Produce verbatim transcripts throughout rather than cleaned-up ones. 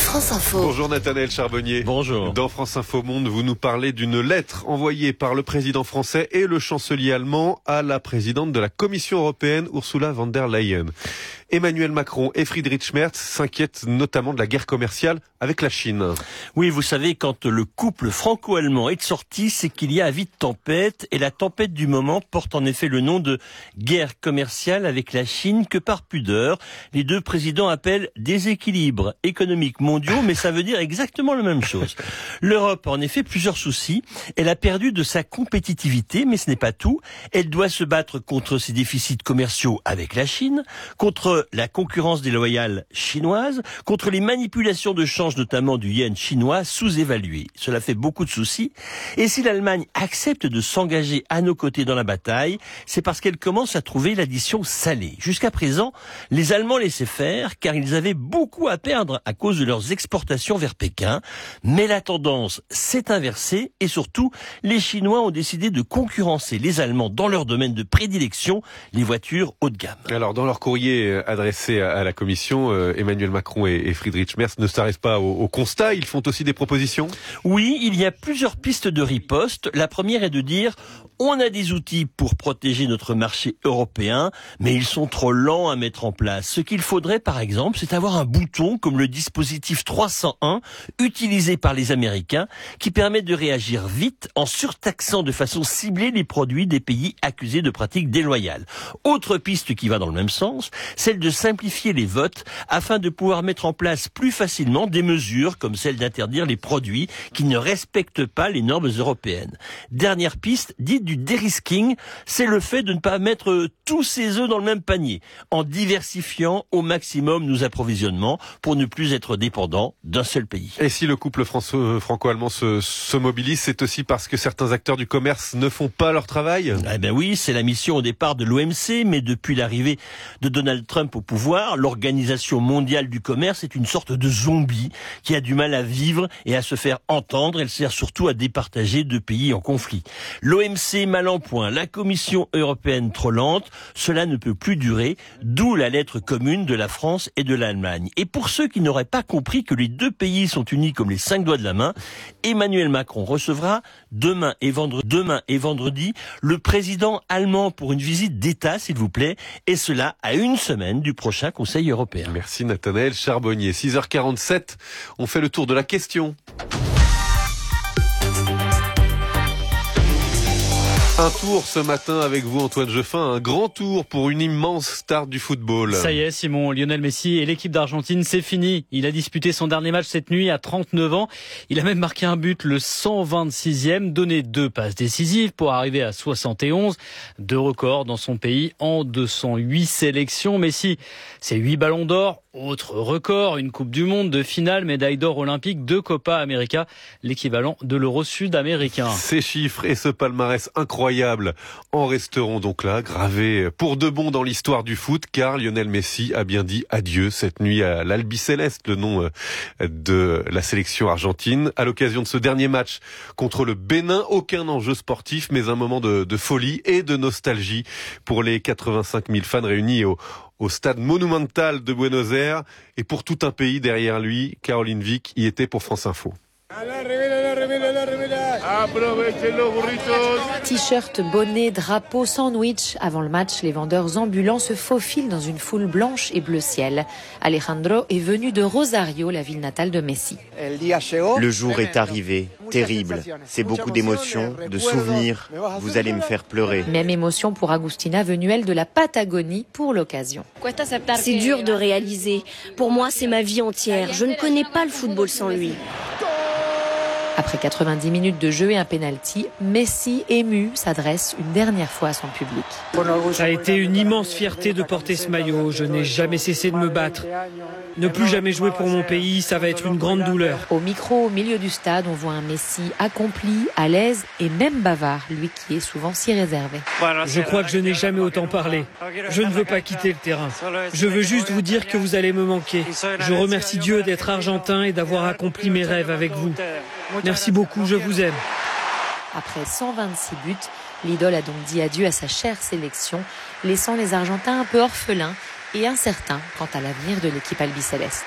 France Info. Bonjour Nathanaël Charbonnier. Bonjour. Dans France Info Monde, vous nous parlez d'une lettre envoyée par le président français et le chancelier allemand à la présidente de la Commission européenne, Ursula von der Leyen. Emmanuel Macron et Friedrich Merz s'inquiètent notamment de la guerre commerciale avec la Chine. Oui, vous savez, quand le couple franco-allemand est de sortie, c'est qu'il y a avis de tempête. Et la tempête du moment porte en effet le nom de guerre commerciale avec la Chine que par pudeur, les deux présidents appellent déséquilibre économique mondiaux, mais ça veut dire exactement la même chose. L'Europe a en effet plusieurs soucis. Elle a perdu de sa compétitivité, mais ce n'est pas tout. Elle doit se battre contre ses déficits commerciaux avec la Chine, contre la concurrence déloyale chinoise, contre les manipulations de change, notamment du yen chinois, sous-évalué. Cela fait beaucoup de soucis. Et si l'Allemagne accepte de s'engager à nos côtés dans la bataille, c'est parce qu'elle commence à trouver l'addition salée. Jusqu'à présent, les Allemands laissaient faire, car ils avaient beaucoup à perdre à cause de leurs exportations vers Pékin. Mais la tendance s'est inversée, et surtout, les Chinois ont décidé de concurrencer les Allemands dans leur domaine de prédilection, les voitures haut de gamme. Alors, dans leur courrier adressé à la Commission, euh, Emmanuel Macron et, et Friedrich Merz ne s'arrêtent pas au, au constat, ils font aussi des propositions. Oui, il y a plusieurs pistes de riposte. La première est de dire on a des outils pour protéger notre marché européen, mais ils sont trop lents à mettre en place. Ce qu'il faudrait, par exemple, c'est avoir un bouton comme le dispositif trois cent un utilisé par les Américains qui permet de réagir vite en surtaxant de façon ciblée les produits des pays accusés de pratiques déloyales. Autre piste qui va dans le même sens, celle de simplifier les votes afin de pouvoir mettre en place plus facilement des mesures comme celle d'interdire les produits qui ne respectent pas les normes européennes. Dernière piste, dite du dérisking, c'est le fait de ne pas mettre tous ses œufs dans le même panier, en diversifiant au maximum nos approvisionnements pour ne plus être dépendants d'un seul pays. Et si le couple franco-allemand se, se mobilise, c'est aussi parce que certains acteurs du commerce ne font pas leur travail? Eh ben oui, c'est la mission au départ de l'O M C, mais depuis l'arrivée de Donald Trump au pouvoir, l'Organisation mondiale du commerce est une sorte de zombie qui a du mal à vivre et à se faire entendre. Elle sert surtout à départager deux pays en conflit. L'O M C mal en point, la Commission européenne trop lente, cela ne peut plus durer, d'où la lettre commune de la France et de l'Allemagne. Et pour ceux qui n'auraient pas compris que les deux pays sont unis comme les cinq doigts de la main, Emmanuel Macron recevra demain et vendredi, demain et vendredi le président allemand pour une visite d'État, s'il vous plaît, et cela à une semaine du prochain Conseil européen. Merci Nathanaël Charbonnier. six heures quarante-sept, on fait le tour de la question. Un tour ce matin avec vous Antoine Jeffin, un grand tour pour une immense star du football. Ça y est Simon, Lionel Messi et l'équipe d'Argentine, c'est fini. Il a disputé son dernier match cette nuit à trente-neuf ans. Il a même marqué un but, le cent vingt-sixième, donné deux passes décisives pour arriver à soixante et onze. Deux records dans son pays en deux cent huit sélections. Messi, c'est huit ballons d'or. Autre record, une Coupe du Monde de finale, médaille d'or olympique, deux Copa América, l'équivalent de l'euro sud-américain. Ces chiffres et ce palmarès incroyable en resteront donc là, gravés pour de bon dans l'histoire du foot, car Lionel Messi a bien dit adieu cette nuit à l'Albiceleste, le nom de la sélection argentine. À l'occasion de ce dernier match contre le Bénin, aucun enjeu sportif, mais un moment de, de folie et de nostalgie pour les quatre-vingt-cinq mille fans réunis au au stade monumental de Buenos Aires et pour tout un pays derrière lui. Caroline Vic y était pour France Info. T-shirt, bonnet, drapeau, sandwich. Avant le match, les vendeurs ambulants se faufilent dans une foule blanche et bleu ciel. Alejandro est venu de Rosario, la ville natale de Messi. Le jour est arrivé, terrible. C'est beaucoup d'émotions, de souvenirs. Vous allez me faire pleurer. Même émotion pour Agustina, venue elle de la Patagonie pour l'occasion. C'est dur de réaliser. Pour moi, c'est ma vie entière. Je ne connais pas le football sans lui. Après quatre-vingt-dix minutes de jeu et un penalty, Messi, ému, s'adresse une dernière fois à son public. Ça a été une immense fierté de porter ce maillot. Je n'ai jamais cessé de me battre. Ne plus jamais jouer pour mon pays, ça va être une grande douleur. Au micro, au milieu du stade, on voit un Messi accompli, à l'aise et même bavard, lui qui est souvent si réservé. Je crois que je n'ai jamais autant parlé. Je ne veux pas quitter le terrain. Je veux juste vous dire que vous allez me manquer. Je remercie Dieu d'être argentin et d'avoir accompli mes rêves avec vous. Merci beaucoup, je vous aime. Après cent vingt-six buts, l'idole a donc dit adieu à sa chère sélection, laissant les Argentins un peu orphelins et incertains quant à l'avenir de l'équipe albicéleste.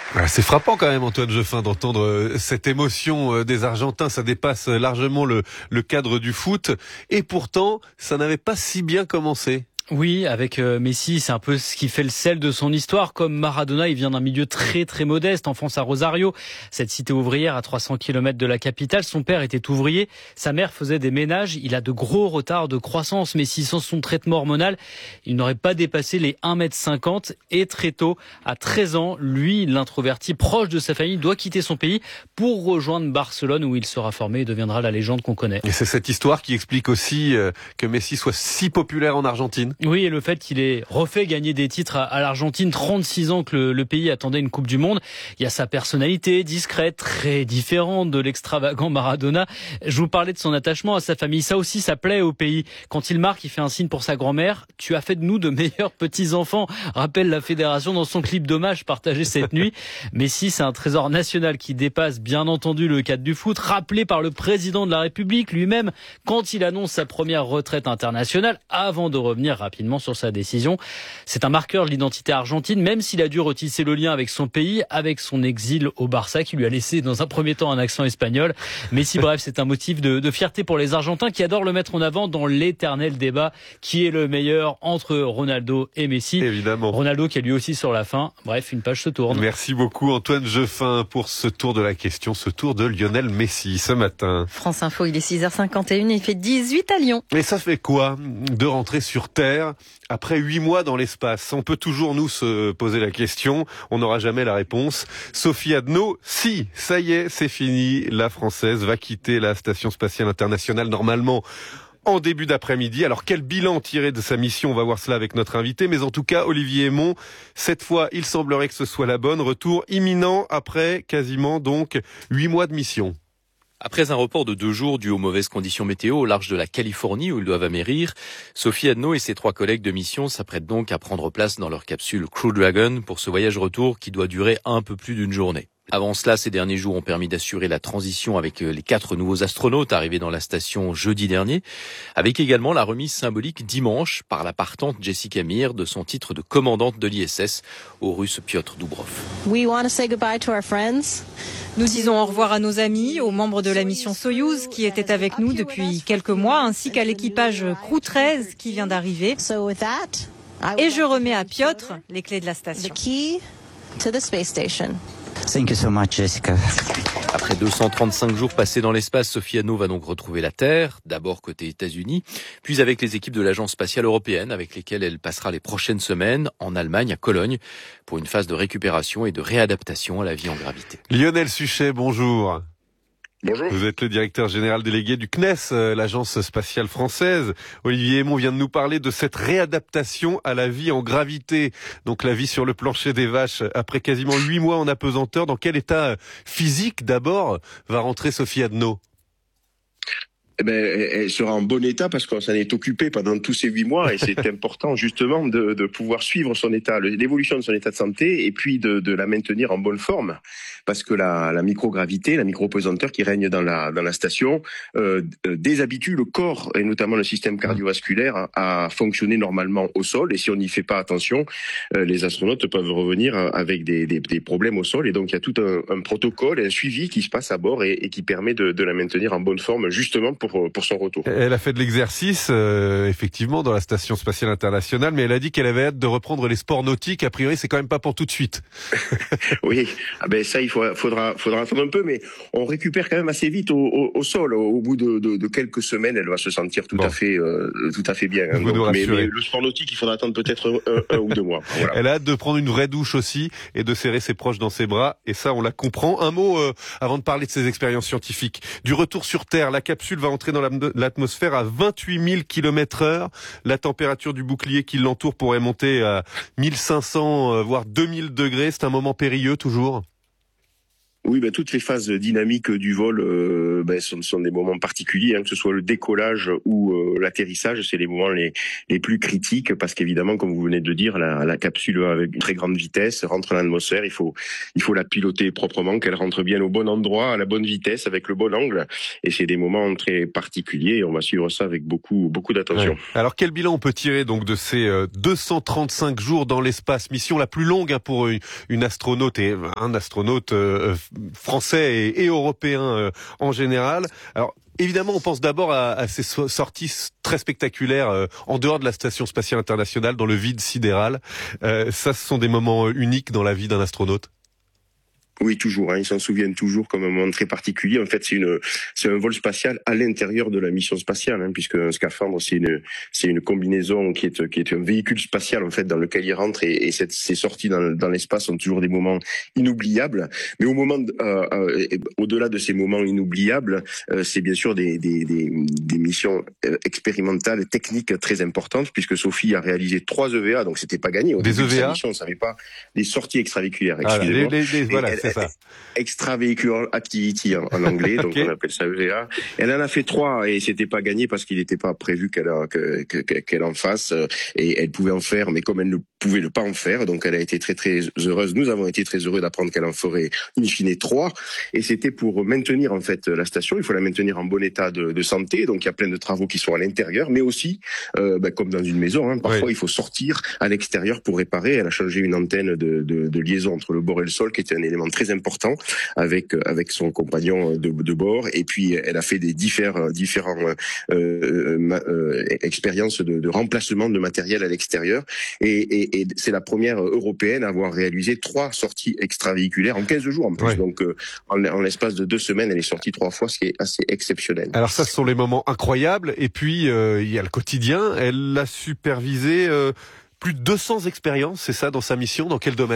C'est frappant quand même, Antoine Jeffin, d'entendre cette émotion des Argentins. Ça dépasse largement le, le cadre du foot. Et pourtant, ça n'avait pas si bien commencé. Oui, avec euh, Messi, c'est un peu ce qui fait le sel de son histoire. Comme Maradona, il vient d'un milieu très très modeste, enfance à Rosario, cette cité ouvrière à trois cents kilomètres de la capitale. Son père était ouvrier, sa mère faisait des ménages. Il a de gros retards de croissance. Messi, sans son traitement hormonal, il n'aurait pas dépassé les un mètre cinquante. Et très tôt, à treize ans, lui, l'introverti, proche de sa famille, doit quitter son pays pour rejoindre Barcelone, où il sera formé et deviendra la légende qu'on connaît. Et c'est cette histoire qui explique aussi que Messi soit si populaire en Argentine. Oui, et le fait qu'il ait refait gagner des titres à, à l'Argentine, trente-six ans que le, le pays attendait une Coupe du Monde. Il y a sa personnalité discrète, très différente de l'extravagant Maradona. Je vous parlais de son attachement à sa famille. Ça aussi, ça plaît au pays. Quand il marque, il fait un signe pour sa grand-mère. Tu as fait de nous de meilleurs petits-enfants, rappelle la fédération dans son clip d'hommage partagé cette nuit. Messi, c'est un trésor national qui dépasse bien entendu le cadre du foot, rappelé par le président de la République lui-même quand il annonce sa première retraite internationale avant de revenir rapidement sur sa décision. C'est un marqueur de l'identité argentine, même s'il a dû retisser le lien avec son pays, avec son exil au Barça, qui lui a laissé dans un premier temps un accent espagnol. Messi, bref, c'est un motif de, de fierté pour les Argentins qui adorent le mettre en avant dans l'éternel débat qui est le meilleur entre Ronaldo et Messi. Évidemment. Ronaldo qui est lui aussi sur la fin. Bref, une page se tourne. Merci beaucoup Antoine Jeffin pour ce tour de la question, ce tour de Lionel Messi ce matin. France Info, il est six heures cinquante et une, il fait dix-huit à Lyon. Et ça fait quoi de rentrer sur Terre après huit mois dans l'espace? On peut toujours nous se poser la question, on n'aura jamais la réponse. Sophie Adno, si, ça y est, c'est fini. La Française va quitter la Station Spatiale Internationale normalement en début d'après-midi. Alors quel bilan tirer de sa mission? On va voir cela avec notre invité. Mais en tout cas, Olivier Aymon, cette fois, il semblerait que ce soit la bonne. Retour imminent après quasiment donc huit mois de mission. Après un report de deux jours dû aux mauvaises conditions météo au large de la Californie où ils doivent amérir, Sophie Adno et ses trois collègues de mission s'apprêtent donc à prendre place dans leur capsule Crew Dragon pour ce voyage retour qui doit durer un peu plus d'une journée. Avant cela, ces derniers jours ont permis d'assurer la transition avec les quatre nouveaux astronautes arrivés dans la station jeudi dernier, avec également la remise symbolique dimanche par la partante Jessica Meir de son titre de commandante de l'I S S au Russe Piotr Doubrov. We want to say goodbye to our friends. Nous disons au revoir à nos amis, aux membres de la mission Soyouz qui étaient avec nous depuis quelques mois, ainsi qu'à l'équipage Crew treize qui vient d'arriver. Et je remets à Piotr les clés de la station. Thank you so much, Jessica. Après deux cent trente-cinq jours passés dans l'espace, Sophie Adno va donc retrouver la Terre, d'abord côté États-Unis, puis avec les équipes de l'Agence spatiale européenne, avec lesquelles elle passera les prochaines semaines en Allemagne, à Cologne, pour une phase de récupération et de réadaptation à la vie en gravité. Lionel Suchet, bonjour. Bonjour. Vous êtes le directeur général délégué du C N E S, l'agence spatiale française. Olivier Aymon vient de nous parler de cette réadaptation à la vie en gravité. Donc la vie sur le plancher des vaches après quasiment huit mois en apesanteur. Dans quel état physique d'abord va rentrer Sophie Adno ? Eh ben, elle sera en bon état parce qu'on s'en est occupé pendant tous ces huit mois et c'est important justement de, de pouvoir suivre son état, l'évolution de son état de santé et puis de, de la maintenir en bonne forme parce que la, la microgravité, la micropesanteur qui règne dans la, dans la station euh, déshabitue le corps et notamment le système cardiovasculaire à, à fonctionner normalement au sol et si on n'y fait pas attention, euh, les astronautes peuvent revenir avec des, des, des problèmes au sol et donc il y a tout un, un protocole, un suivi qui se passe à bord et, et qui permet de, de la maintenir en bonne forme justement pour Pour, pour son retour. Elle a fait de l'exercice, euh, effectivement, dans la Station Spatiale Internationale, mais elle a dit qu'elle avait hâte de reprendre les sports nautiques. A priori, c'est quand même pas pour tout de suite. Oui, ah ben ça, il faut, faudra, faudra attendre un peu, mais on récupère quand même assez vite au, au, au sol. Au bout de, de, de quelques semaines, elle va se sentir tout bon. à fait, euh, tout à fait bien. Hein, donc, mais, mais le sport nautique, il faudra attendre peut-être un, un ou deux mois. Voilà. Elle a hâte de prendre une vraie douche aussi et de serrer ses proches dans ses bras. Et ça, on la comprend. Un mot euh, avant de parler de ses expériences scientifiques. Du retour sur Terre, la capsule va entrer dans la l'atmosphère à vingt-huit mille kilomètres heure. La température du bouclier qui l'entoure pourrait monter à mille cinq cents, voire deux mille degrés. C'est un moment périlleux toujours. Oui, ben, toutes les phases dynamiques du vol euh, ben, sont, sont des moments particuliers, hein, que ce soit le décollage ou euh, l'atterrissage, c'est les moments les, les plus critiques parce qu'évidemment, comme vous venez de le dire, la, la capsule avec une très grande vitesse rentre dans l'atmosphère, il faut, il faut la piloter proprement, qu'elle rentre bien au bon endroit, à la bonne vitesse, avec le bon angle, et c'est des moments très particuliers et on va suivre ça avec beaucoup, beaucoup d'attention. Ouais. Alors quel bilan on peut tirer donc de ces euh, deux cent trente-cinq jours dans l'espace, mission la plus longue hein, pour une, une astronaute et un astronaute euh, français et, et européen euh, en général. Alors évidemment, on pense d'abord à, à ces so- sorties très spectaculaires euh, en dehors de la Station spatiale internationale, dans le vide sidéral. Euh, ça, ce sont des moments uniques dans la vie d'un astronaute. Oui, toujours. Hein, ils s'en souviennent toujours comme un moment très particulier. En fait, c'est une, c'est un vol spatial à l'intérieur de la mission spatiale, hein, puisque un scaphandre, c'est une, c'est une combinaison qui est, qui est un véhicule spatial en fait dans lequel il rentre et, et cette, ces sorties dans, dans l'espace sont toujours des moments inoubliables. Mais au moment, de, euh, euh, au-delà de ces moments inoubliables, euh, c'est bien sûr des, des, des, des missions expérimentales, techniques très importantes, puisque Sophie a réalisé trois E V A, donc c'était pas gagné. Au des début E V A, de sa mission, on savait pas des sorties extravéhiculaires. Voilà, excusez-moi. les, les, les, voilà, elle, c'est ça. Extravehicular Activity en, en anglais, donc okay. On appelle ça E V A. Elle en a fait trois et c'était pas gagné parce qu'il n'était pas prévu qu'elle, a, que, que, qu'elle en fasse et elle pouvait en faire, mais comme elle ne pouvait le pas en faire, donc elle a été très très heureuse. Nous avons été très heureux d'apprendre qu'elle en ferait in fine trois et c'était pour maintenir en fait la station. Il faut la maintenir en bon état de, de santé, donc il y a plein de travaux qui sont à l'intérieur, mais aussi euh, ben, comme dans une maison, hein, parfois oui. Il faut sortir à l'extérieur pour réparer. Elle a changé une antenne de, de, de liaison entre le bord et le sol, qui était un élément très important. avec avec son compagnon de, de bord et puis elle a fait des différents différents euh, euh, expériences de, de remplacement de matériel à l'extérieur et, et, et c'est la première européenne à avoir réalisé trois sorties extravéhiculaires en quinze jours en plus. Ouais. Donc euh, en, en l'espace de deux semaines elle est sortie trois fois, ce qui est assez exceptionnel. Alors ça, ce sont les moments incroyables et puis euh, il y a le quotidien. Elle a supervisé euh, plus de deux cents expériences, c'est ça, dans sa mission. Dans quel domaine ?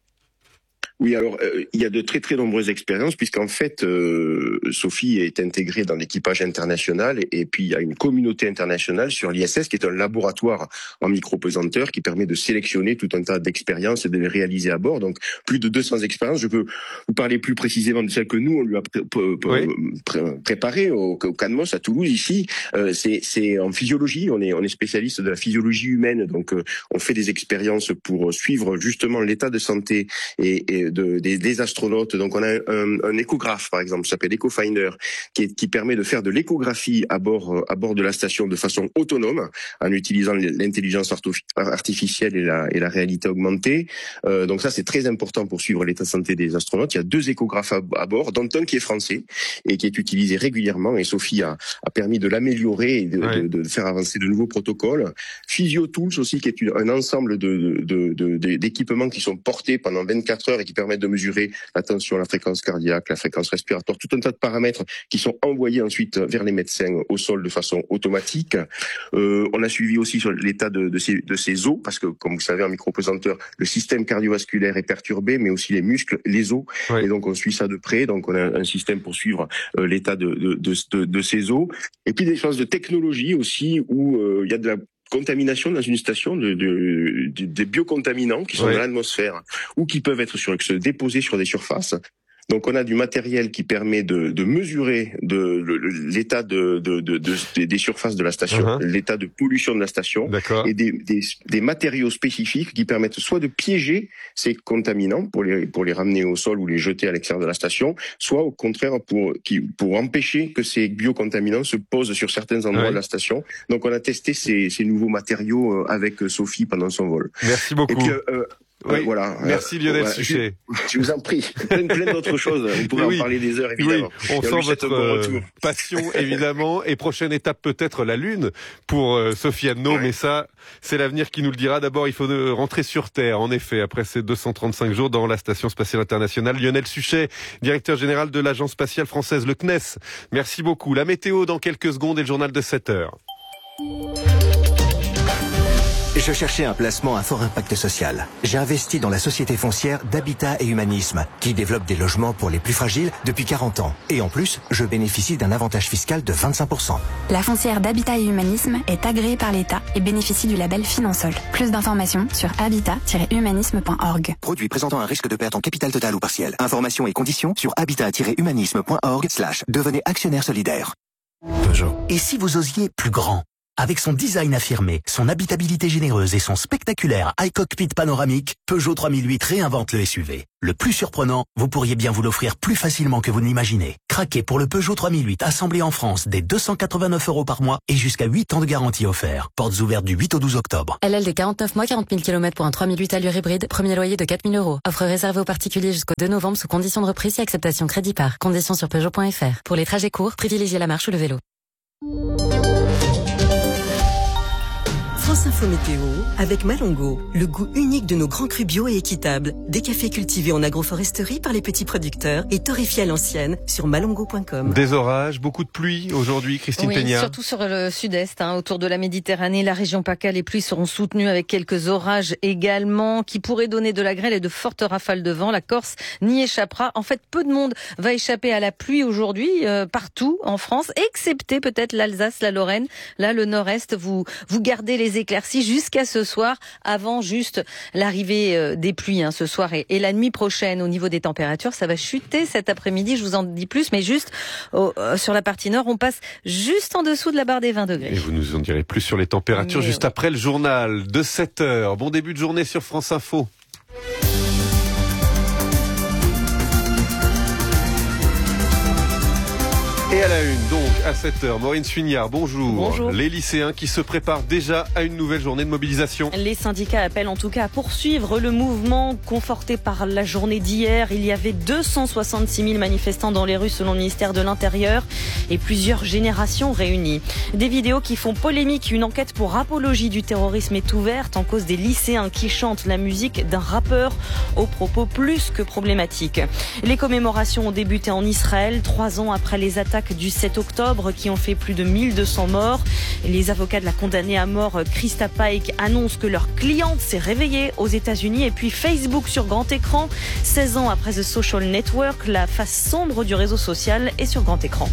Oui, alors euh, il y a de très très nombreuses expériences puisqu'en fait euh, Sophie est intégrée dans l'équipage international et, et puis il y a une communauté internationale sur l'I S S qui est un laboratoire en micropesanteur qui permet de sélectionner tout un tas d'expériences et de les réaliser à bord. Donc plus de deux cents expériences. Je peux vous parler plus précisément de celles que nous on lui a pré- pré- oui. pré- préparées au, au CANMOS à Toulouse ici. Euh, c'est, c'est en physiologie. On est on est spécialiste de la physiologie humaine. Donc euh, on fait des expériences pour suivre justement l'état de santé et, et De, des, des astronautes. Donc on a un, un échographe par exemple, qui s'appelle EchoFinder, qui, est, qui permet de faire de l'échographie à bord à bord de la station de façon autonome en utilisant l'intelligence artificielle et la, et la réalité augmentée. Euh, donc ça c'est très important pour suivre l'état de santé des astronautes. Il y a deux échographes à, à bord, dont un qui est français et qui est utilisé régulièrement. Et Sophie a, a permis de l'améliorer et de, ouais. de, de faire avancer de nouveaux protocoles. PhysioTools aussi, qui est une, un ensemble de, de, de, de, d'équipements qui sont portés pendant vingt-quatre heures et qui permettent de mesurer la tension, la fréquence cardiaque, la fréquence respiratoire, tout un tas de paramètres qui sont envoyés ensuite vers les médecins au sol de façon automatique. Euh, on a suivi aussi sur l'état de, de, ces, de ces os, parce que comme vous savez en micropesanteur, le système cardiovasculaire est perturbé, mais aussi les muscles, les os, oui. Et donc on suit ça de près. Donc on a un système pour suivre euh, l'état de, de, de, de, de ces os. Et puis des choses de technologie aussi, où euh, il y a de la contamination dans une station de, de, de, de biocontaminants qui sont ouais. dans l'atmosphère ou qui peuvent être sur, se déposer sur des surfaces. Donc on a du matériel qui permet de, de mesurer de, de, de l'état de, de, de, de, des surfaces de la station, uh-huh. l'état de pollution de la station, D'accord. et des, des, des matériaux spécifiques qui permettent soit de piéger ces contaminants pour les, pour les ramener au sol ou les jeter à l'extérieur de la station, soit au contraire pour, qui, pour empêcher que ces biocontaminants se posent sur certains endroits ouais. de la station. Donc on a testé ces, ces nouveaux matériaux avec Sophie pendant son vol. Merci beaucoup. Et puis, euh, Oui, euh, voilà. Merci Lionel voilà. Suchet. Je, je vous en prie. Plein, plein d'autres choses. On pourrait oui. en parler des heures, évidemment. Oui, on sent votre bon passion, évidemment. Et prochaine étape, peut-être la Lune pour euh, Sophie Anneau. Ouais. Mais ça, c'est l'avenir qui nous le dira. D'abord, il faut rentrer sur Terre. En effet, après ces deux cent trente-cinq jours dans la Station Spatiale Internationale. Lionel Suchet, directeur général de l'Agence Spatiale Française, le C N E S. Merci beaucoup. La météo dans quelques secondes et le journal de sept heures. Je cherchais un placement à fort impact social. J'ai investi dans la société foncière d'Habitat et Humanisme, qui développe des logements pour les plus fragiles depuis quarante ans. Et en plus, je bénéficie d'un avantage fiscal de vingt-cinq pour cent. La foncière d'Habitat et Humanisme est agréée par l'État et bénéficie du label Finansol. Plus d'informations sur habitat tiret humanisme point org. Produit présentant un risque de perte en capital total ou partiel. Informations et conditions sur habitat tiret humanisme point org slash devenez actionnaire solidaire. Peugeot. Et si vous osiez plus grand ? Avec son design affirmé, son habitabilité généreuse et son spectaculaire iCockpit panoramique, Peugeot trois mille huit réinvente le S U V. Le plus surprenant, vous pourriez bien vous l'offrir plus facilement que vous ne l'imaginez. Craquez pour le Peugeot trois mille huit assemblé en France dès deux cent quatre-vingt-neuf euros par mois et jusqu'à huit ans de garantie offert. Portes ouvertes du huit au douze octobre. L L D quarante-neuf mois, quarante mille kilomètres pour un trois mille huit allure hybride, premier loyer de quatre mille euros. Offre réservée aux particuliers jusqu'au deux novembre sous conditions de reprise et acceptation crédit par. Conditions sur Peugeot point F R. Pour les trajets courts, privilégiez la marche ou le vélo. France Info Météo avec Malongo, le goût unique de nos grands crus bio et équitables. Des cafés cultivés en agroforesterie par les petits producteurs et torréfiés à l'ancienne sur malongo point com. Des orages, beaucoup de pluie aujourd'hui, Christine oui, Peña. Surtout sur le sud-est, hein, autour de la Méditerranée, la région PACA, les pluies seront soutenues avec quelques orages également qui pourraient donner de la grêle et de fortes rafales de vent. La Corse n'y échappera. En fait, peu de monde va échapper à la pluie aujourd'hui euh, partout en France, excepté peut-être l'Alsace, la Lorraine. Là, le nord-est, vous vous gardez les éclaircies jusqu'à ce soir, avant juste l'arrivée des pluies hein, ce soir et, et la nuit prochaine. Au niveau des températures, ça va chuter cet après-midi, je vous en dis plus, mais juste au, euh, sur la partie nord, on passe juste en dessous de la barre des vingt degrés. Et vous nous en direz plus sur les températures mais juste oui. après le journal de sept heures. Bon début de journée sur France Info. Et à la une, donc, à sept heures, Maureen Suignard, bonjour. Bonjour. Les lycéens qui se préparent déjà à une nouvelle journée de mobilisation. Les syndicats appellent en tout cas à poursuivre le mouvement conforté par la journée d'hier. Il y avait deux cent soixante-six mille manifestants dans les rues selon le ministère de l'Intérieur et plusieurs générations réunies. Des vidéos qui font polémique. Une enquête pour apologie du terrorisme est ouverte en cause des lycéens qui chantent la musique d'un rappeur aux propos plus que problématiques. Les commémorations ont débuté en Israël, trois ans après les attaques du sept octobre qui ont fait plus de mille deux cents morts. Les avocats de la condamnée à mort Krista Paik annoncent que leur cliente s'est réveillée aux États-Unis. Et puis Facebook sur grand écran, seize ans après The Social Network, la face sombre du réseau social est sur grand écran.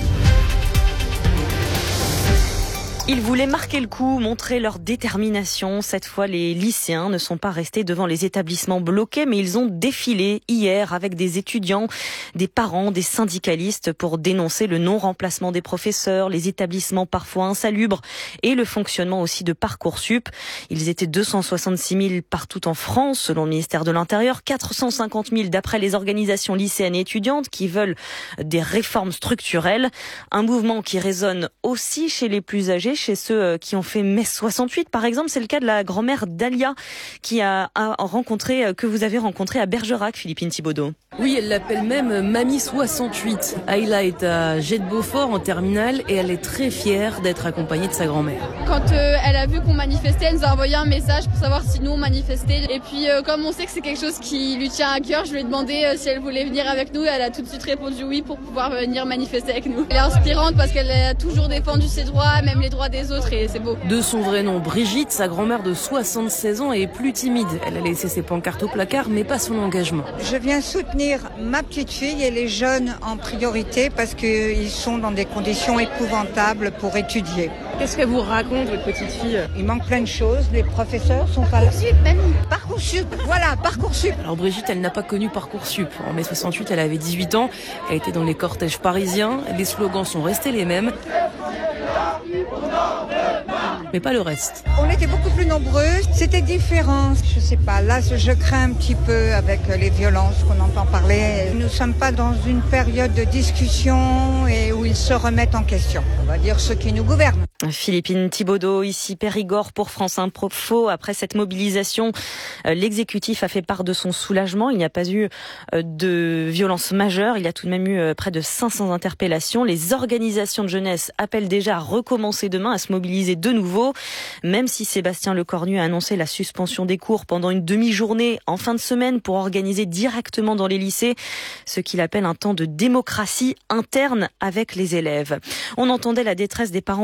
Ils voulaient marquer le coup, montrer leur détermination. Cette fois, les lycéens ne sont pas restés devant les établissements bloqués, mais ils ont défilé hier avec des étudiants, des parents, des syndicalistes pour dénoncer le non-remplacement des professeurs, les établissements parfois insalubres et le fonctionnement aussi de Parcoursup. Ils étaient deux cent soixante-six mille partout en France, selon le ministère de l'Intérieur, quatre cent cinquante mille d'après les organisations lycéennes et étudiantes qui veulent des réformes structurelles. Un mouvement qui résonne aussi chez les plus âgés, chez ceux qui ont fait mai soixante-huit, par exemple. C'est le cas de la grand-mère Dalia qui a, a rencontré, que vous avez rencontré à Bergerac, Philippine Thibaudot. Oui, elle l'appelle même Mamie soixante-huit. Ayla est à Jet de Beaufort en terminale et elle est très fière d'être accompagnée de sa grand-mère. Quand euh, elle a vu qu'on manifestait, elle nous a envoyé un message pour savoir si nous on manifestait. Et puis euh, comme on sait que c'est quelque chose qui lui tient à cœur, je lui ai demandé euh, si elle voulait venir avec nous. Elle a tout de suite répondu oui pour pouvoir venir manifester avec nous. Elle est inspirante parce qu'elle a toujours défendu ses droits, même les droits des autres, et c'est beau. De son vrai nom, Brigitte, sa grand-mère de soixante-seize ans est plus timide. Elle a laissé ses pancartes au placard, mais pas son engagement. Je viens soutenir ma petite fille et les jeunes en priorité parce qu'ils sont dans des conditions épouvantables pour étudier. Qu'est-ce qu'elle vous raconte, votre petite fille? Il manque plein de choses, les professeurs sont pas là. Parcoursup, même. Parcoursup, voilà, Parcoursup. Alors Brigitte, elle n'a pas connu Parcoursup. En mai soixante-huit, elle avait dix-huit ans, elle était dans les cortèges parisiens, les slogans sont restés les mêmes. Mais pas le reste. On était beaucoup plus nombreux, c'était différent. Je sais pas, là je crains un petit peu avec les violences qu'on entend parler. Nous ne sommes pas dans une période de discussion et où ils se remettent en question. On va dire ceux qui nous gouvernent. Philippine Thibaudot, ici Périgord pour France Info. Après cette mobilisation, l'exécutif a fait part de son soulagement. Il n'y a pas eu de violence majeure. Il y a tout de même eu près de cinq cents interpellations. Les organisations de jeunesse appellent déjà à recommencer demain, à se mobiliser de nouveau. Même si Sébastien Lecornu a annoncé la suspension des cours pendant une demi-journée en fin de semaine pour organiser directement dans les lycées ce qu'il appelle un temps de démocratie interne avec les élèves. On entendait la détresse des parents d'Éden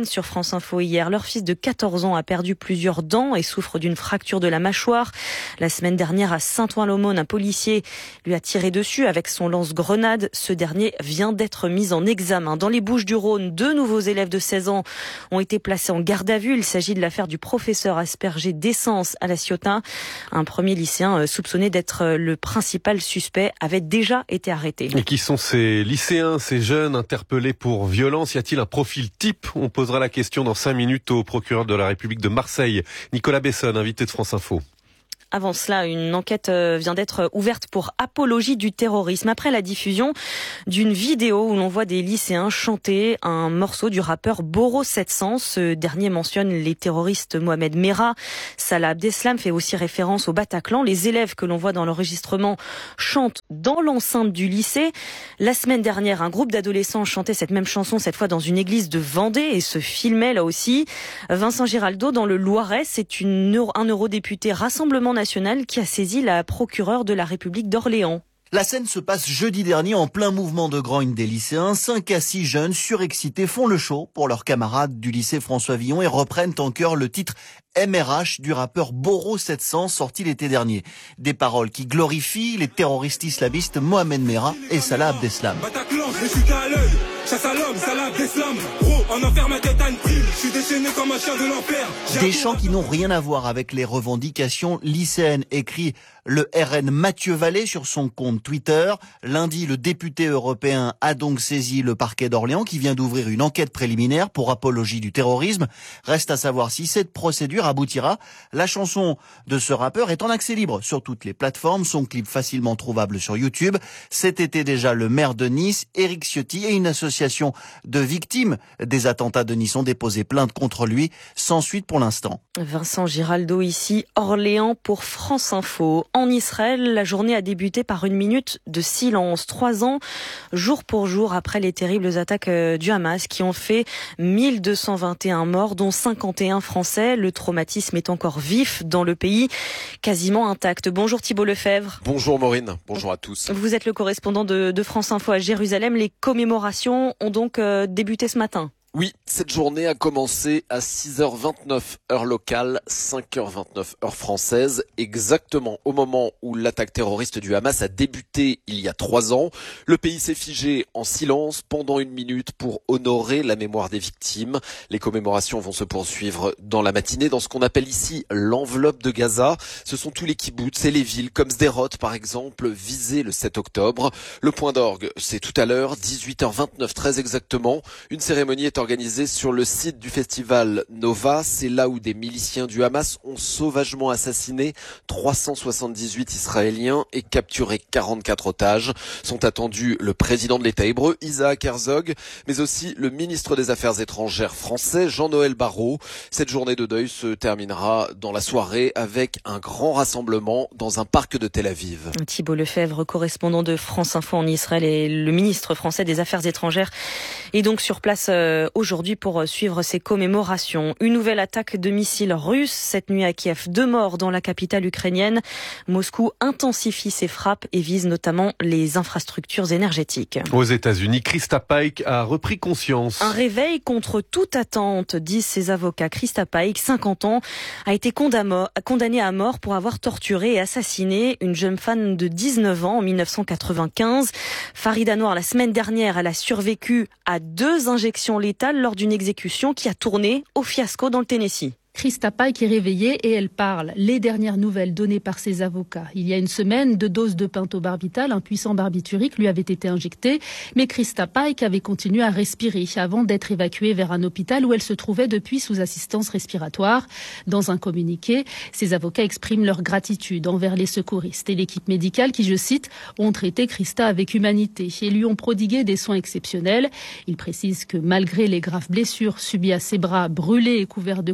Lorraine sur France Info hier. Leur fils de quatorze ans a perdu plusieurs dents et souffre d'une fracture de la mâchoire. La semaine dernière à Saint-Ouen-l'Aumône, un policier lui a tiré dessus avec son lance-grenade. Ce dernier vient d'être mis en examen. Dans les Bouches-du-Rhône, deux nouveaux élèves de seize ans ont été placés en garde à vue. Il s'agit de l'affaire du professeur aspergé d'essence à La Ciotat. Un premier lycéen soupçonné d'être le principal suspect avait déjà été arrêté. Et qui sont ces lycéens, ces jeunes interpellés pour violence? Y a-t-il un profil type? On posera la question dans cinq minutes au procureur de la République de Marseille, Nicolas Besson, invité de France Info. Avant cela, une enquête vient d'être ouverte pour apologie du terrorisme après la diffusion d'une vidéo où l'on voit des lycéens chanter un morceau du rappeur Boro sept cents. Ce dernier mentionne les terroristes Mohamed Merah. Salah Abdeslam fait aussi référence au Bataclan. Les élèves que l'on voit dans l'enregistrement chantent dans l'enceinte du lycée. La semaine dernière, un groupe d'adolescents chantait cette même chanson, cette fois dans une église de Vendée, et se filmait là aussi. Vincent Giraldo, dans le Loiret, c'est une, un eurodéputé Rassemblement national qui a saisi la procureure de la République d'Orléans. La scène se passe jeudi dernier en plein mouvement de grogne des lycéens. Cinq à six jeunes surexcités font le show pour leurs camarades du lycée François Villon et reprennent en chœur le titre M R H du rappeur Boro sept cents sorti l'été dernier. Des paroles qui glorifient les terroristes islamistes Mohamed Merah et Salah Abdeslam. Bataclan, je suis qu'à l'œil. Chasse à l'homme, Salah Abdeslam. Gros, en enfer ma tête a une prime. Je suis déchaîné comme un chien de l'enfer. Des chants qui n'ont rien à voir avec les revendications lycéennes, écrit le R N Mathieu Vallée sur son compte Twitter. Lundi, le député européen a donc saisi le parquet d'Orléans qui vient d'ouvrir une enquête préliminaire pour apologie du terrorisme. Reste à savoir si cette procédure aboutira. La chanson de ce rappeur est en accès libre sur toutes les plateformes. Son clip facilement trouvable sur YouTube. Cet été déjà, le maire de Nice, Éric Ciotti, et une association de victimes des attentats de Nice ont déposé plainte contre lui, sans suite pour l'instant. Vincent Giraldo ici, Orléans pour France Info. En Israël, la journée a débuté par une minute de silence. Trois ans, jour pour jour, après les terribles attaques du Hamas qui ont fait mille deux cent vingt et un morts, dont cinquante et un Français. Le traumatisme est encore vif dans le pays, quasiment intact. Bonjour Thibault Lefebvre. Bonjour Maureen, bonjour à tous. Vous êtes le correspondant de, de France Info à Jérusalem. Les commémorations ont donc euh, débuté ce matin. Oui, cette journée a commencé à six heures vingt-neuf heure locale, cinq heures vingt-neuf heure française, exactement au moment où l'attaque terroriste du Hamas a débuté il y a trois ans. Le pays s'est figé en silence pendant une minute pour honorer la mémoire des victimes. Les commémorations vont se poursuivre dans la matinée dans ce qu'on appelle ici l'enveloppe de Gaza. Ce sont tous les kibboutz et les villes comme Sderot par exemple, visées le sept octobre. Le point d'orgue, c'est tout à l'heure, dix-huit heures vingt-neuf, très exactement. Une cérémonie est organisé sur le site du festival Nova. C'est là où des miliciens du Hamas ont sauvagement assassiné trois cent soixante-dix-huit Israéliens et capturé quarante-quatre otages. Sont attendus le président de l'État hébreu, Isaac Herzog, mais aussi le ministre des Affaires étrangères français, Jean-Noël Barrot. Cette journée de deuil se terminera dans la soirée avec un grand rassemblement dans un parc de Tel Aviv. Thibault Lefebvre, correspondant de France Info en Israël, et le ministre français des Affaires étrangères est donc sur place euh, aujourd'hui pour suivre ces commémorations. Une nouvelle attaque de missiles russes cette nuit à Kiev. Deux morts dans la capitale ukrainienne. Moscou intensifie ses frappes et vise notamment les infrastructures énergétiques. Aux États-Unis, Krista Pike a repris conscience. Un réveil contre toute attente, disent ses avocats. Krista Pike, cinquante ans, a été condamnée à mort pour avoir torturé et assassiné une jeune femme de dix-neuf ans en mille neuf cent quatre-vingt-quinze. Farida Noir, la semaine dernière, elle a survécu à deux injections létales lors d'une exécution qui a tourné au fiasco dans le Tennessee. Krista Pike est réveillée et elle parle. Les dernières nouvelles données par ses avocats. Il y a une semaine, deux doses de pentobarbital, un puissant barbiturique, lui avaient été injectées. Mais Krista Pike avait continué à respirer avant d'être évacuée vers un hôpital où elle se trouvait depuis sous assistance respiratoire. Dans un communiqué, ses avocats expriment leur gratitude envers les secouristes et l'équipe médicale qui, je cite, ont traité Krista avec humanité et lui ont prodigué des soins exceptionnels. Ils précisent que malgré les graves blessures subies à ses bras brûlés et couverts de cloques après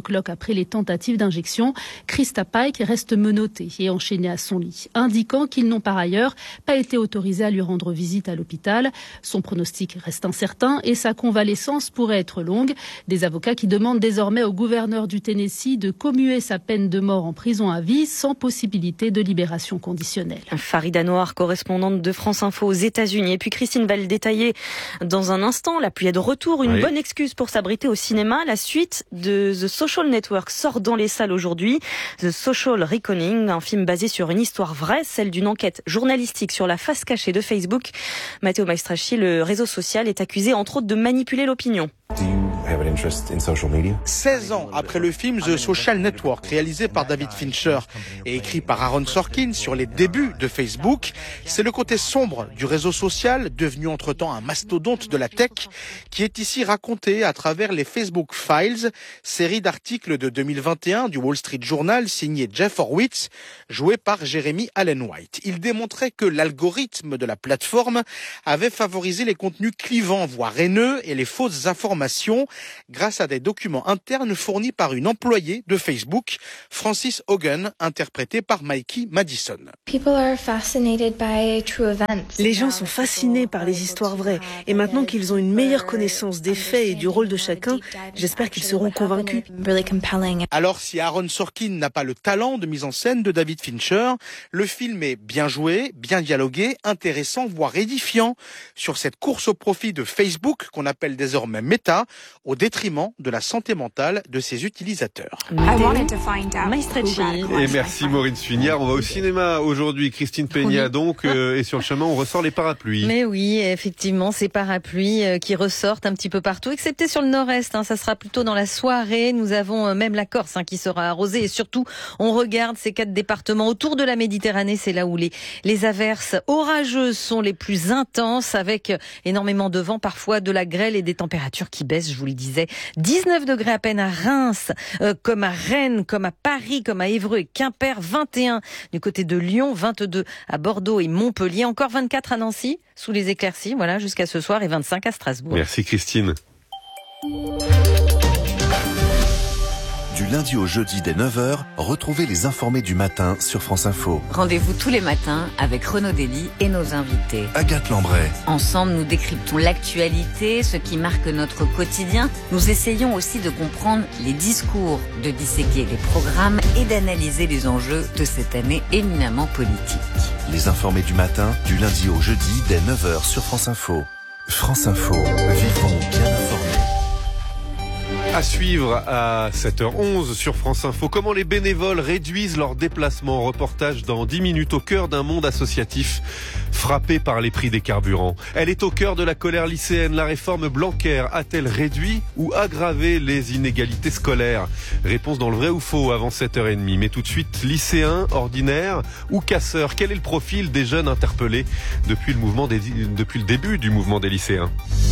après les tentatives d'injection. Christa Pike reste menottée et enchaînée à son lit, indiquant qu'ils n'ont par ailleurs pas été autorisés à lui rendre visite à l'hôpital. Son pronostic reste incertain et sa convalescence pourrait être longue. Des avocats qui demandent désormais au gouverneur du Tennessee de commuer sa peine de mort en prison à vie sans possibilité de libération conditionnelle. Farida Noir, correspondante de France Info aux États-Unis. Et puis Christine va le détailler dans un instant. La pluie est de retour, une oui. bonne excuse pour s'abriter au cinéma. La suite de The Social Network sort dans les salles aujourd'hui. The Social Reckoning, un film basé sur une histoire vraie, celle d'une enquête journalistique sur la face cachée de Facebook. Matteo Maestracchi, le réseau social, est accusé entre autres de manipuler l'opinion. seize ans après le film The Social Network, réalisé par David Fincher et écrit par Aaron Sorkin sur les débuts de Facebook, c'est le côté sombre du réseau social, devenu entre-temps un mastodonte de la tech, qui est ici raconté à travers les Facebook Files, série d'articles de deux mille vingt et un du Wall Street Journal signé Jeff Horowitz, joué par Jeremy Allen White. Il démontrait que l'algorithme de la plateforme avait favorisé les contenus clivants, voire haineux, et les fausses informations grâce à des documents internes fournis par une employée de Facebook, Frances Hogan, interprétée par Mikey Madison. Les gens sont fascinés par les histoires vraies et maintenant qu'ils ont une meilleure connaissance des faits et du rôle de chacun, j'espère qu'ils seront convaincus. Alors si Aaron Sorkin n'a pas le talent de mise en scène de David Fincher, le film est bien joué, bien dialogué, intéressant, voire édifiant sur cette course au profit de Facebook qu'on appelle désormais Meta, au détriment de la santé mentale de ses utilisateurs. Et merci Maureen Suignard. On va au cinéma aujourd'hui. Christine Peña oui. donc euh, et sur le chemin on ressort les parapluies. Mais oui, effectivement, ces parapluies euh, qui ressortent un petit peu partout, excepté sur le nord-est. Hein, ça sera plutôt dans la soirée. Nous avons euh, même la Corse hein, qui sera arrosée et surtout on regarde ces quatre départements autour de la Méditerranée. C'est là où les les averses orageuses sont les plus intenses, avec énormément de vent, parfois de la grêle et des températures qui baisse, je vous le disais. dix-neuf degrés à peine à Reims, euh, comme à Rennes, comme à Paris, comme à Évreux et Quimper, vingt et un du côté de Lyon, vingt-deux à Bordeaux et Montpellier, encore vingt-quatre à Nancy, sous les éclaircies, voilà, jusqu'à ce soir, et vingt-cinq à Strasbourg. Merci Christine. Du lundi au jeudi dès neuf heures, retrouvez les informés du matin sur France Info. Rendez-vous tous les matins avec Renaud Dely et nos invités. Agathe Lambray. Ensemble, nous décryptons l'actualité, ce qui marque notre quotidien. Nous essayons aussi de comprendre les discours, de disséquer les programmes et d'analyser les enjeux de cette année éminemment politique. Les informés du matin, du lundi au jeudi dès neuf heures sur France Info. France Info, vivons bien informés. À suivre à sept heures onze sur France Info, comment les bénévoles réduisent leurs déplacements. Reportage dans dix minutes au cœur d'un monde associatif frappé par les prix des carburants. Elle est au cœur de la colère lycéenne. La réforme Blanquer a-t-elle réduit ou aggravé les inégalités scolaires? Réponse dans le vrai ou faux avant sept heures trente. Mais tout de suite, lycéens, ordinaires ou casseurs? Quel est le profil des jeunes interpellés depuis le, mouvement des, depuis le début du mouvement des lycéens?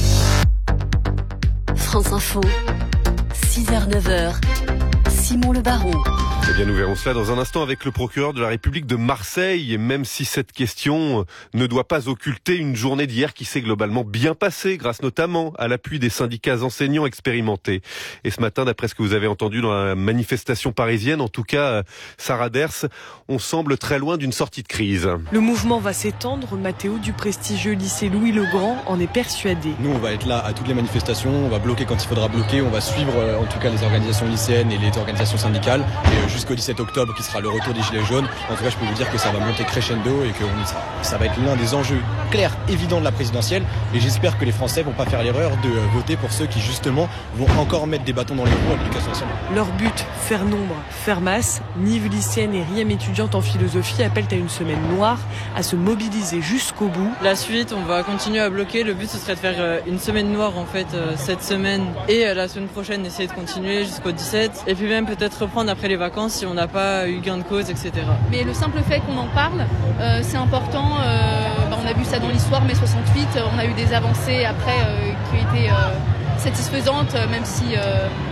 France Info. six heures neuf heures, Simon Le Baron. Eh bien, nous verrons cela dans un instant avec le procureur de la République de Marseille. Et même si cette question ne doit pas occulter une journée d'hier qui s'est globalement bien passée, grâce notamment à l'appui des syndicats enseignants expérimentés. Et ce matin, d'après ce que vous avez entendu dans la manifestation parisienne, en tout cas, Sarah Ders, on semble très loin d'une sortie de crise. Le mouvement va s'étendre. Mathéo du prestigieux lycée Louis-le-Grand en est persuadé. Nous, on va être là à toutes les manifestations, on va bloquer quand il faudra bloquer, on va suivre en tout cas les organisations lycéennes et les organisations syndicales. Et jusqu'au dix-sept octobre qui sera le retour des Gilets jaunes. En tout cas, je peux vous dire que ça va monter crescendo et que on y sera. Ça va être l'un des enjeux clairs, évidents de la présidentielle. Et j'espère que les Français vont pas faire l'erreur de voter pour ceux qui, justement, vont encore mettre des bâtons dans les roues à l'éducation nationale. Leur but, faire nombre, faire masse. Nive lycéenne et R I E M étudiante en philosophie appellent à une semaine noire, à se mobiliser jusqu'au bout. La suite, on va continuer à bloquer. Le but, ce serait de faire une semaine noire, en fait, cette semaine. Et la semaine prochaine, essayer de continuer jusqu'au dix-sept. Et puis même peut-être reprendre après les vacances si on n'a pas eu gain de cause, et cetera. Mais le simple fait qu'on en parle, euh, c'est important. Euh, bah on a vu ça dans l'histoire, mai soixante-huit, on a eu des avancées après euh, qui ont été euh, satisfaisantes, même si euh,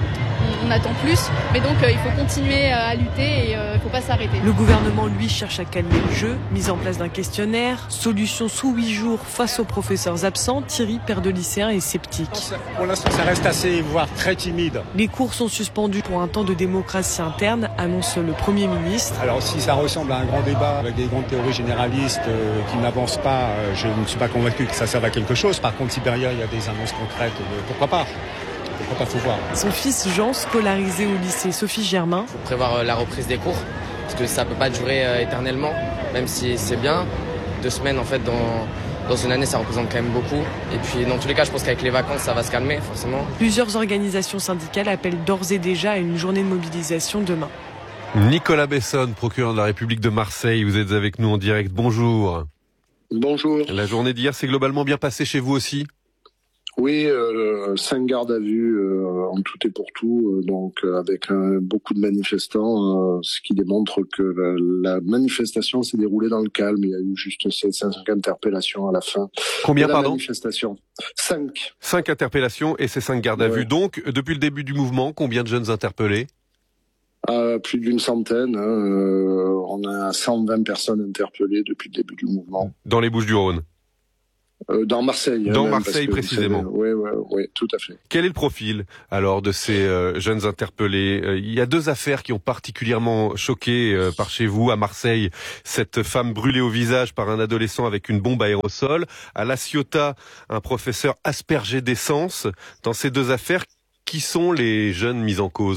on, on attend plus. Mais donc euh, il faut continuer à lutter et il euh, ne faut pas s'arrêter. Le gouvernement, lui, cherche à calmer le jeu. Mise en place d'un questionnaire, solution sous huit jours face aux professeurs absents. Thierry, père de lycéen, est sceptique. Pour l'instant, ça reste assez, voire très timide. Les cours sont suspendus pour un temps de démocratie interne, annonce le Premier ministre. Alors si ça ressemble à un grand débat avec des grandes théories généralistes euh, qui n'avancent pas, euh, je ne suis pas convaincu que ça serve à quelque chose. Par contre, si derrière il y a des annonces concrètes, euh, pourquoi pas ? Pourquoi pas, faut voir. Son fils Jean, scolarisé au lycée Sophie Germain. Il faut prévoir la reprise des cours, parce que ça ne peut pas durer euh, éternellement, même si c'est bien. Deux semaines, en fait, dans, dans une année, ça représente quand même beaucoup. Et puis, dans tous les cas, je pense qu'avec les vacances, ça va se calmer, forcément. Plusieurs organisations syndicales appellent d'ores et déjà à une journée de mobilisation demain. Nicolas Besson, procureur de la République de Marseille, vous êtes avec nous en direct. Bonjour. Bonjour. La journée d'hier s'est globalement bien passée chez vous aussi ? Oui, euh, cinq gardes à vue euh, en tout et pour tout, euh, donc euh, avec euh, beaucoup de manifestants, euh, ce qui démontre que la, la manifestation s'est déroulée dans le calme. Il y a eu juste ces cinq interpellations à la fin. Combien, de la pardon ? Manifestation. Cinq. Cinq interpellations et ces cinq gardes à ouais. vue. Donc, depuis le début du mouvement, combien de jeunes interpellés ? Euh, plus d'une centaine. Hein, euh, on a cent vingt personnes interpellées depuis le début du mouvement. Dans les Bouches-du-Rhône ? Euh, dans Marseille. Dans hein, Marseille précisément. Oui, oui, oui, tout à fait. Quel est le profil alors de ces euh, jeunes interpellés ? euh, Il y a deux affaires qui ont particulièrement choqué euh, par chez vous à Marseille. Cette femme brûlée au visage par un adolescent avec une bombe aérosol. À La Ciotat, un professeur aspergé d'essence. Dans ces deux affaires, qui sont les jeunes mis en cause ?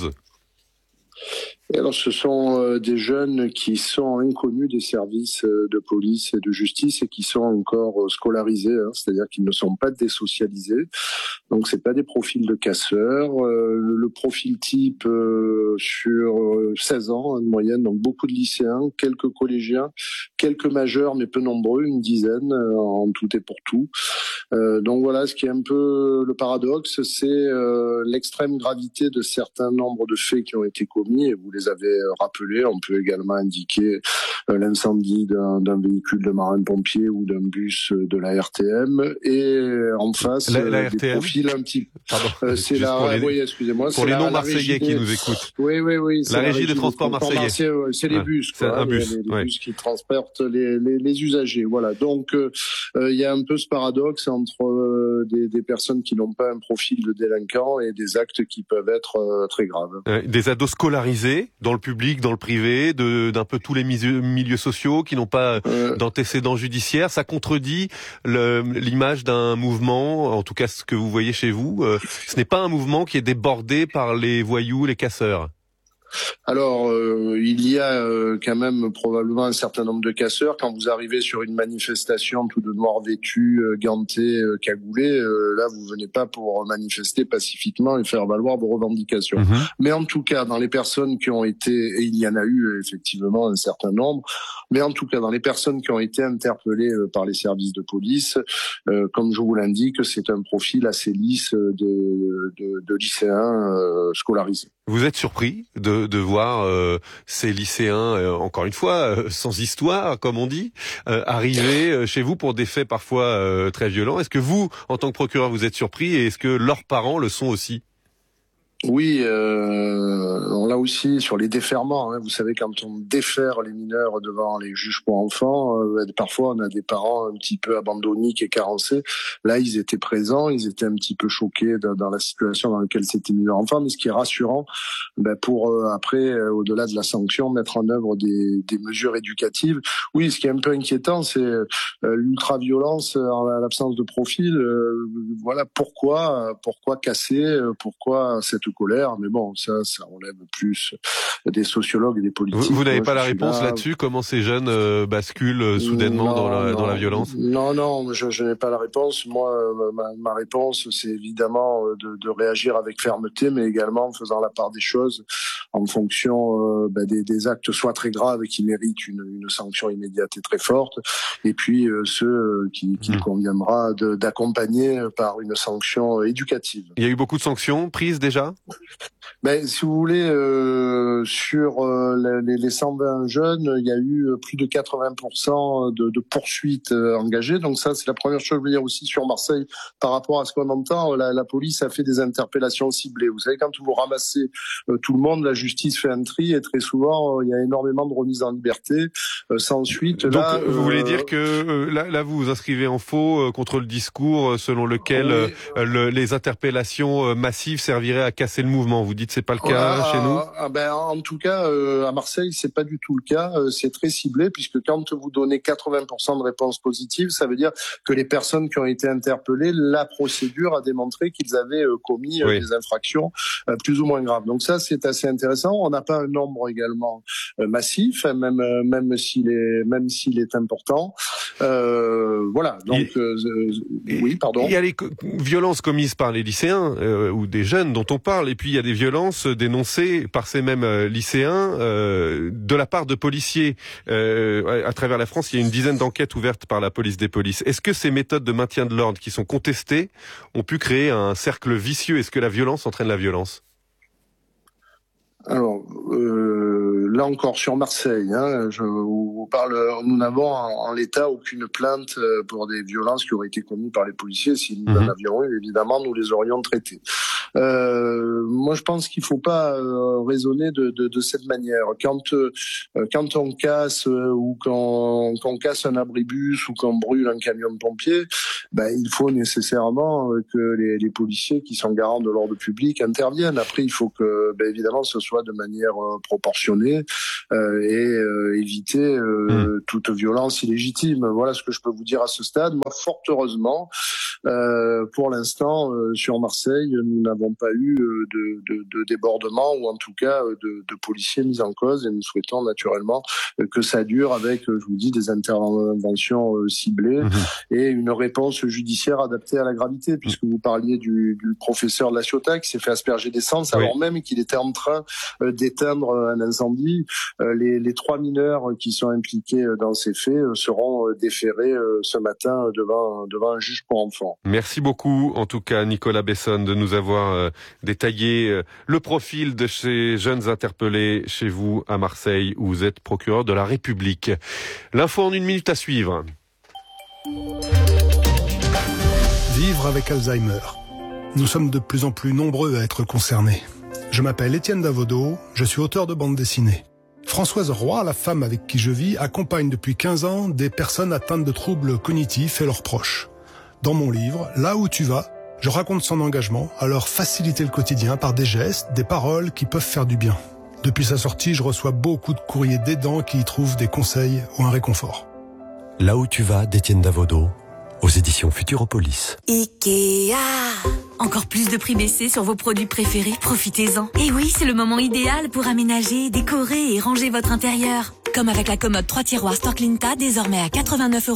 Et alors, ce sont euh, des jeunes qui sont inconnus des services euh, de police et de justice et qui sont encore euh, scolarisés, hein, c'est-à-dire qu'ils ne sont pas désocialisés. Donc, c'est pas des profils de casseurs. Euh, le profil type euh, sur euh, seize ans en moyenne, donc beaucoup de lycéens, quelques collégiens, quelques majeurs, mais peu nombreux, une dizaine euh, en tout et pour tout. Euh, donc voilà, ce qui est un peu le paradoxe, c'est euh, l'extrême gravité de certains nombres de faits qui ont été commis, et vous les avez rappelés. On peut également indiquer euh, l'incendie d'un, d'un véhicule de marins-pompiers ou d'un bus de la R T M, et en face, la, la euh, des profils un petit... Pardon, euh, c'est la... pour les, oui, excusez-moi. Pour c'est les la, non-marseillais la qui nous écoutent. Oui, oui, oui. La, la régie, régie de transport marseillais. Marseillais, ouais, c'est les ouais, bus, c'est quoi, un bus, les, les ouais. bus qui transportent les, les, les usagers. Voilà. Donc, il euh, y a un peu ce paradoxe entre euh, des, des personnes qui n'ont pas un profil de délinquant et des actes qui peuvent être euh, très graves. Euh, des ados scolarisés dans le public, dans le privé, de, d'un peu tous les milieux, milieux sociaux, qui n'ont pas euh, d'antécédents judiciaires. Ça contredit le, l'image d'un mouvement, en tout cas ce que vous voyez chez vous. Euh, ce n'est pas un mouvement qui est débordé par les voyous, les casseurs. Alors, euh, il y a euh, quand même probablement un certain nombre de casseurs. Quand vous arrivez sur une manifestation tout de noir vêtu, euh, ganté, euh, cagoulé, euh, là, vous venez pas pour manifester pacifiquement et faire valoir vos revendications. Mmh. Mais en tout cas, dans les personnes qui ont été, et il y en a eu effectivement un certain nombre, mais en tout cas, dans les personnes qui ont été interpellées euh, par les services de police, euh, comme je vous l'indique, c'est un profil assez lisse de, de, de lycéens euh, scolarisés. Vous êtes surpris de, de voir euh, ces lycéens, euh, encore une fois, euh, sans histoire, comme on dit, euh, arriver euh, chez vous pour des faits parfois euh, très violents. Est-ce que vous, en tant que procureur, vous êtes surpris et est-ce que leurs parents le sont aussi ? Oui, euh, là aussi sur les déferments, hein, vous savez, quand on défère les mineurs devant les juges pour enfants, euh, parfois on a des parents un petit peu abandonniques et carencés. Là, ils étaient présents, ils étaient un petit peu choqués dans, dans la situation dans laquelle s'était mis leur enfant, mais ce qui est rassurant, ben, pour euh, après, euh, au-delà de la sanction, mettre en œuvre des, des mesures éducatives. Oui, ce qui est un peu inquiétant, c'est euh, l'ultra-violence en l'absence de profil. Euh, voilà pourquoi, pourquoi casser, pourquoi cette colère, mais bon, ça, ça relève plus des sociologues et des politiques. Vous, vous n'avez Moi, pas la réponse là... là-dessus, comment ces jeunes euh, basculent euh, soudainement non, dans, la, non, dans la violence ? Non, non, je, je n'ai pas la réponse. Moi, euh, ma, ma réponse, c'est évidemment de, de réagir avec fermeté, mais également en faisant la part des choses en fonction euh, bah, des, des actes soit très graves et qui méritent une, une sanction immédiate et très forte, et puis euh, ceux qui, qui mmh. conviendra de, d'accompagner par une sanction éducative. Il y a eu beaucoup de sanctions prises déjà ? Ben, si vous voulez, euh, sur euh, les, les cent vingt jeunes, il y a eu plus de quatre-vingts pour cent de, de poursuites euh, engagées. Donc ça, c'est la première chose. Je veux dire aussi sur Marseille, par rapport à ce qu'on entend, la, la police a fait des interpellations ciblées. Vous savez, quand vous ramassez euh, tout le monde, la justice fait un tri et très souvent, euh, il y a énormément de remises en liberté euh, sans suite. Donc, là, vous euh, voulez dire que euh, là, là, vous vous inscrivez en faux euh, contre le discours euh, selon lequel oui. euh, le, les interpellations euh, massives serviraient à casser le mouvement. Vous dites c'est pas le cas ah, chez nous? Ah, ben, en tout cas, euh, à Marseille, c'est pas du tout le cas. Euh, c'est très ciblé puisque quand vous donnez quatre-vingts pour cent de réponses positives, ça veut dire que les personnes qui ont été interpellées, la procédure a démontré qu'ils avaient euh, commis euh, oui. des infractions euh, plus ou moins graves. Donc ça, c'est assez intéressant. On n'a pas un nombre également euh, massif, même euh, même s'il est même s'il est important. Euh, voilà. Donc et, euh, euh, oui, pardon. Il y a les co- violences commises par les lycéens euh, ou des jeunes dont on parle, et puis il y a des violences dénoncées par ces mêmes euh, lycéens euh, de la part de policiers. Euh, à travers la France, il y a une dizaine d'enquêtes ouvertes par la police des polices. Est-ce que ces méthodes de maintien de l'ordre qui sont contestées ont pu créer un cercle vicieux? Est-ce que la violence entraîne la violence? Alors, euh, là encore sur Marseille, hein, je vous parle, nous n'avons en, en l'état aucune plainte pour des violences qui auraient été commises par les policiers. Si nous en avions eu, évidemment, nous les aurions traitées. Euh, moi, je pense qu'il faut pas euh, raisonner de, de, de cette manière. Quand euh, quand on casse euh, ou quand qu'on casse un abribus ou qu'on brûle un camion de pompiers, ben il faut nécessairement euh, que les, les policiers qui sont garants de l'ordre public interviennent. Après, il faut que, ben évidemment, ce soit de manière euh, proportionnée euh, et euh, éviter euh, mmh. toute violence illégitime. Voilà ce que je peux vous dire à ce stade. Moi, fort heureusement, euh, pour l'instant, euh, sur Marseille, nous n'avons pas eu de, de, de débordement ou en tout cas de, de policiers mis en cause et nous souhaitons naturellement que ça dure avec, je vous dis, des interventions ciblées mmh. et une réponse judiciaire adaptée à la gravité, puisque vous parliez du, du professeur de la Ciotat qui s'est fait asperger d'essence oui. alors même qu'il était en train d'éteindre un incendie. Les, les trois mineurs qui sont impliqués dans ces faits seront déférés ce matin devant, devant un juge pour enfants. Merci beaucoup en tout cas Nicolas Besson de nous avoir euh, détaillé euh, le profil de ces jeunes interpellés chez vous à Marseille où vous êtes procureur de la République. L'info en une minute à suivre. Vivre avec Alzheimer. Nous sommes de plus en plus nombreux à être concernés. Je m'appelle Étienne Davodo, je suis auteur de bande dessinée. Françoise Roy, la femme avec qui je vis, accompagne depuis quinze ans des personnes atteintes de troubles cognitifs et leurs proches. Dans mon livre, Là où tu vas, je raconte son engagement à leur faciliter le quotidien par des gestes, des paroles qui peuvent faire du bien. Depuis sa sortie, je reçois beaucoup de courriers d'aidants qui y trouvent des conseils ou un réconfort. Là où tu vas d'Étienne Davodo, aux éditions Futuropolis. Ikea. Encore plus de prix baissés sur vos produits préférés, profitez-en. Et oui, c'est le moment idéal pour aménager, décorer et ranger votre intérieur. Comme avec la commode trois tiroirs Storklinta, désormais à quatre-vingt-neuf euros.